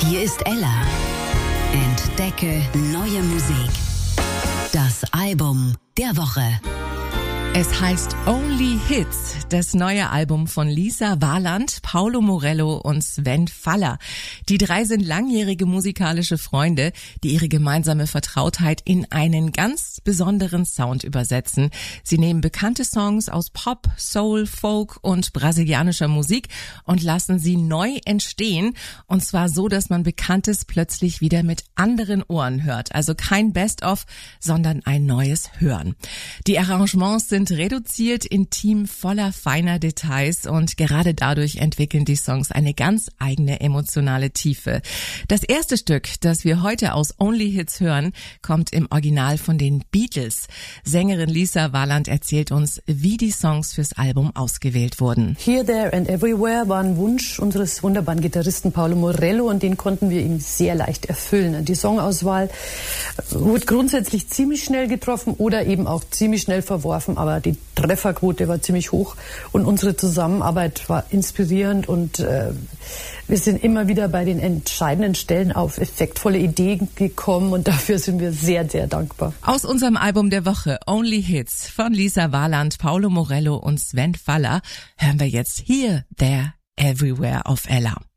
Hier ist Ella. Entdecke neue Musik. Das Album der Woche. Es heißt Only Hits, das neue Album von Lisa Warland, Paulo Morello und Sven Faller. Die drei sind langjährige musikalische Freunde, die ihre gemeinsame Vertrautheit in einen ganz besonderen Sound übersetzen. Sie nehmen bekannte Songs aus Pop, Soul, Folk und brasilianischer Musik und lassen sie neu entstehen. Und zwar so, dass man Bekanntes plötzlich wieder mit anderen Ohren hört. Also kein Best-of, sondern ein neues Hören. Die Arrangements sind reduziert, intim, voller feiner Details und gerade dadurch entwickeln die Songs eine ganz eigene emotionale Tiefe. Das erste Stück, das wir heute aus Only Hits hören, kommt im Original von den Beatles. Sängerin Lisa Warland erzählt uns, wie die Songs fürs Album ausgewählt wurden. Here, There and Everywhere war ein Wunsch unseres wunderbaren Gitarristen Paulo Morello und den konnten wir ihm sehr leicht erfüllen. Die Songauswahl wurde grundsätzlich ziemlich schnell getroffen oder eben auch ziemlich schnell verworfen, aber die Trefferquote war ziemlich hoch und unsere Zusammenarbeit war inspirierend und wir sind immer wieder bei den entscheidenden Stellen auf effektvolle Ideen gekommen und dafür sind wir sehr, sehr dankbar. Aus unserem Album der Woche Only Hits von Lisa Warland, Paulo Morello und Sven Faller hören wir jetzt Here, There, Everywhere auf Ella.